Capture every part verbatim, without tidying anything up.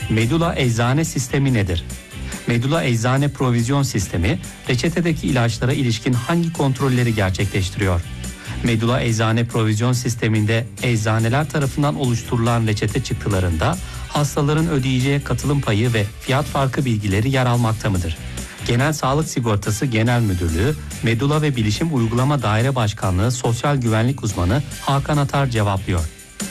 Medula eczane sistemi nedir? Medula eczane provizyon sistemi, reçetedeki ilaçlara ilişkin hangi kontrolleri gerçekleştiriyor? Medula eczane provizyon sisteminde eczaneler tarafından oluşturulan reçete çıktılarında hastaların ödeyeceği katılım payı ve fiyat farkı bilgileri yer almakta mıdır? Genel Sağlık Sigortası Genel Müdürlüğü, Medula ve Bilişim Uygulama Daire Başkanlığı Sosyal Güvenlik Uzmanı Hakan Atar cevaplıyor.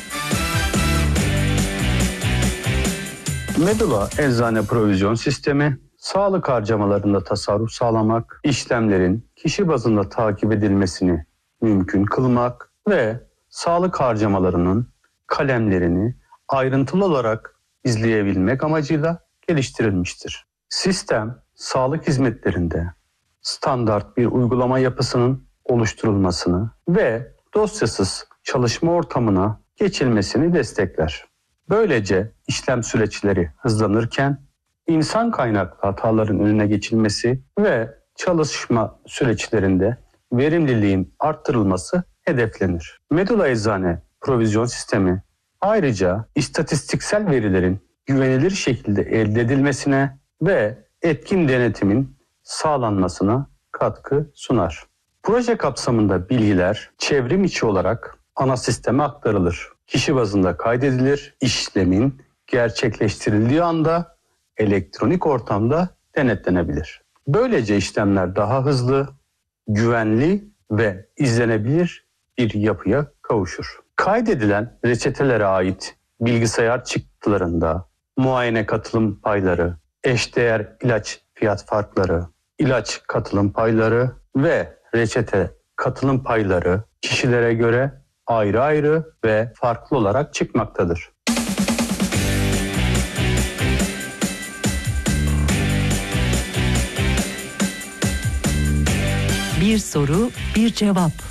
Medula eczane provizyon sistemi, sağlık harcamalarında tasarruf sağlamak, işlemlerin kişi bazında takip edilmesini mümkün kılmak ve sağlık harcamalarının kalemlerini ayrıntılı olarak izleyebilmek amacıyla geliştirilmiştir. Sistem, sağlık hizmetlerinde standart bir uygulama yapısının oluşturulmasını ve dosyasız çalışma ortamına geçilmesini destekler. Böylece işlem süreçleri hızlanırken insan kaynaklı hataların önüne geçilmesi ve çalışma süreçlerinde verimliliğin arttırılması hedeflenir. Medula eczane provizyon sistemi ayrıca istatistiksel verilerin güvenilir şekilde elde edilmesine ve etkin denetimin sağlanmasına katkı sunar. Proje kapsamında bilgiler çevrim içi olarak ana sisteme aktarılır. Kişi bazında kaydedilir, işlemin gerçekleştirildiği anda elektronik ortamda denetlenebilir. Böylece işlemler daha hızlı, güvenli ve izlenebilir bir yapıya kavuşur. Kaydedilen reçetelere ait bilgisayar çıktılarında muayene katılım payları, eşdeğer ilaç fiyat farkları, ilaç katılım payları ve reçete katılım payları kişilere göre ayrı ayrı ve farklı olarak çıkmaktadır. Bir soru, bir cevap.